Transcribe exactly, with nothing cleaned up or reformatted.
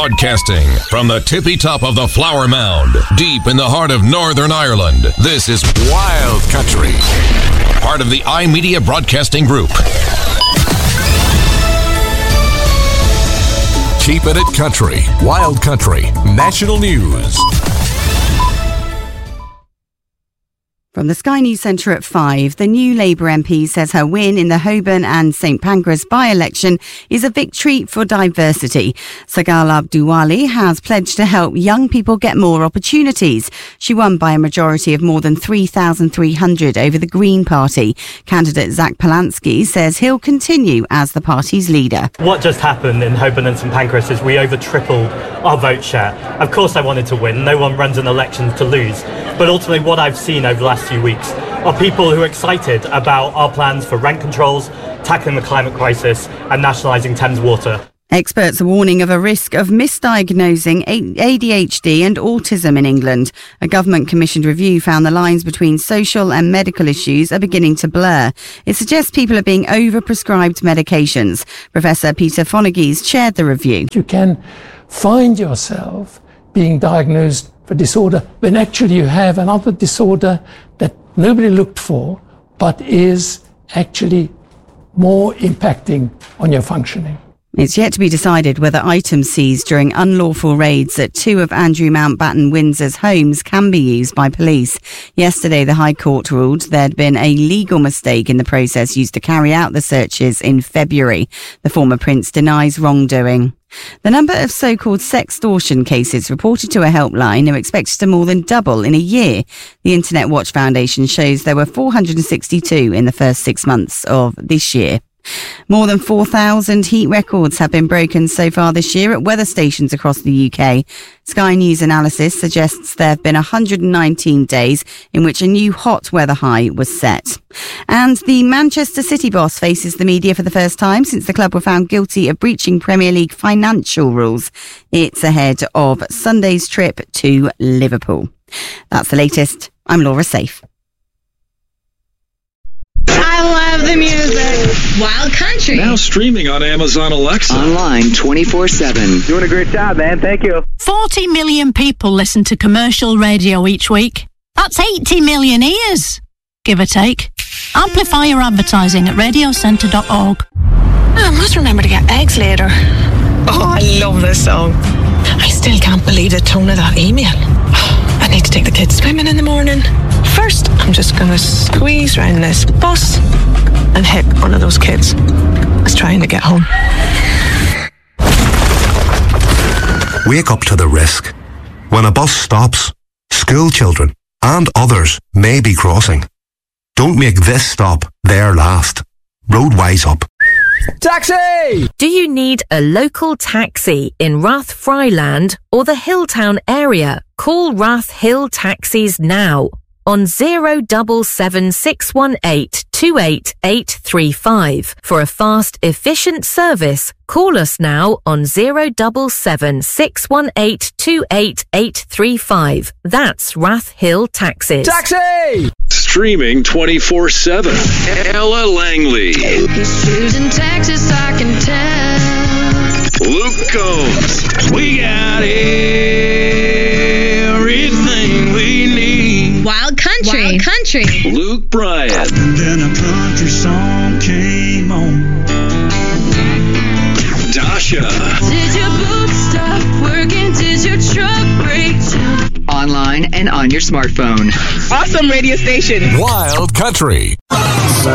Broadcasting from the tippy top of the Flower Mound, deep in the heart of Northern Ireland, this is Wild Country, part of the iMedia Broadcasting Group. Keeping it country, Wild Country, national news. From the Sky News Centre at five, the new Labour M P says her win in the Holborn and St Pancras by-election is a victory for diversity. Sagal Abdouali has pledged to help young people get more opportunities. She won by a majority of more than three thousand three hundred over the Green Party. Candidate Zach Polanski says he'll continue as the party's leader. What just happened in Holborn and St Pancras is we over tripled our vote share. Of course I wanted to win. No one runs an election to lose. But ultimately what I've seen over the last few weeks are people who are excited about our plans for rent controls, tackling the climate crisis and nationalising Thames Water. Experts are warning of a risk of misdiagnosing A D H D and autism in England. A government-commissioned review found the lines between social and medical issues are beginning to blur. It suggests people are being over-prescribed medications. Professor Peter Fonagy's chaired the review. You can find yourself being diagnosed for disorder when actually you have another disorder that nobody looked for but is actually more impacting on your functioning. It's yet to be decided whether items seized during unlawful raids at two of Andrew Mountbatten Windsor's homes can be used by police. Yesterday, the High Court ruled there'd been a legal mistake in the process used to carry out the searches in February. The former prince denies wrongdoing. The number of so-called sextortion cases reported to a helpline are expected to more than double in a year. The Internet Watch Foundation shows there were four hundred sixty-two in the first six months of this year. More than four thousand heat records have been broken so far this year at weather stations across the U K. Sky News analysis suggests there have been one hundred nineteen days in which a new hot weather high was set. And the Manchester City boss faces the media for the first time since the club were found guilty of breaching Premier League financial rules. It's ahead of Sunday's trip to Liverpool. That's the latest. I'm Laura Safe. I love the music. Wild Country. Now streaming on Amazon Alexa. Online twenty-four seven. Doing a great job, man. Thank you. forty million people listen to commercial radio each week. That's eighty million ears, give or take. Amplify your advertising at radio centre dot org. I must remember to get eggs later. Oh, I love this song. I still can't believe the tone of that email. I need to take the kids swimming in the morning. First, I'm just going to squeeze round this bus and hit one of those kids that's trying to get home. Wake up to the risk. When a bus stops, school children and others may be crossing. Don't make this stop their last. Roadwise up. Taxi! Do you need a local taxi in Rathfryland or the Hilltown area? Call Rath Hill Taxis now on zero double seven six one eight two eight eight three five. For a fast, efficient service, call us now on zero double seven six one eight two eight eight three five. That's Rath Hill Taxis. Taxi! Streaming twenty-four seven. Ella Langley. He's choosing Texas, I can tell. Luke Combs. We got everything we need. Wild Country. Wild Country. Luke Bryan. And then a country song came on. Dasha. Did your boots stop working? Did your truck break down? Online and on your smartphone. Awesome radio station. Wild Country.